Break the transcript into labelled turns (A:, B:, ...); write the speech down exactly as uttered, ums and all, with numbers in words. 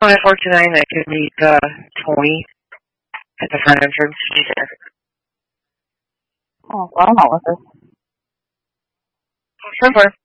A: five four two nine, I could meet uh, Tony at the front entrance. She's there.
B: Oh, well, I'm not with her.
A: So far.